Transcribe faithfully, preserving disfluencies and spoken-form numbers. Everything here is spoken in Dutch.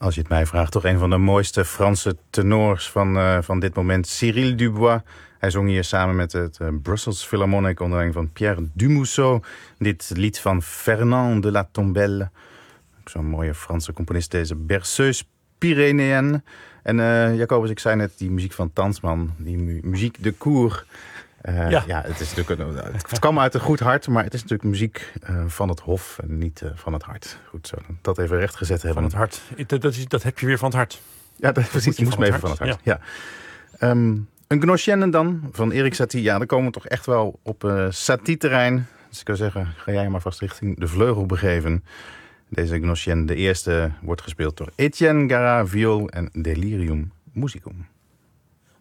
als je het mij vraagt, toch een van de mooiste Franse tenors van, uh, van dit moment. Cyril Dubois. Hij zong hier samen met het uh, Brussels Philharmonic onder leiding van Pierre Dumousseau. Dit lied van Fernand de la Tombelle. Zo'n mooie Franse componist, deze Berceuse Pyrénéenne. En uh, Jacobus, ik zei net, die muziek van Tansman, die mu- muziek de cour. Uh, ja. ja, het is natuurlijk een, het kwam uit een goed hart, maar het is natuurlijk muziek uh, van het hof en niet uh, van het hart. Goed zo, dat even rechtgezet hebben. Van het hart, dat, dat, dat heb je weer van het hart. Ja, dat, precies, moest me even van het hart. Ja. Ja. Um, een Gnosienne dan, van Erik Satie. Ja, dan komen we toch echt wel op uh, Satie-terrein. Dus ik zou zeggen, ga jij maar vast richting de vleugel begeven. Deze Gnosienne, de eerste, wordt gespeeld door Etienne Garat, viool en Delirium Musicum.